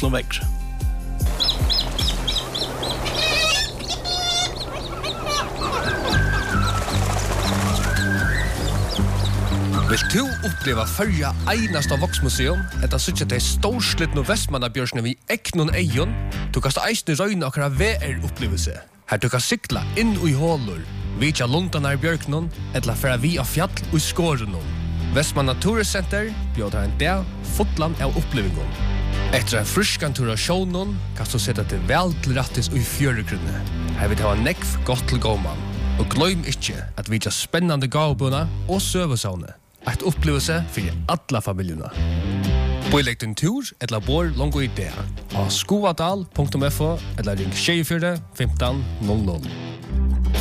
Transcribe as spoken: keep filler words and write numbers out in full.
öllum vekkri. Vill du uppleva förja einasta voksmuseum, etta sutja til storslitnu Vestmannabjørsne vi eknon eion, du kast eisne røyna okra V R-upplevelse. Her du kan sykla inn i hålur, vitja lundanar bjørknon, etla færa vi av fjall og skårenon. Vestmanna Turistcenter bjóðar en dag fotland av upplevingon. Etter en fruskan tur av sjånon, kan du sette til vel til rattis og i fjøregrunne. Her vil det ha nekv godt til gåman. Og gløym ikkje at vitja spennande gavbuna og søvesavne. Et upplevelse for alla familjuna. Boilegg din tur, etla bor longo idea. Av skoadal punktum f o, eller ring tjugofyra femton noll noll.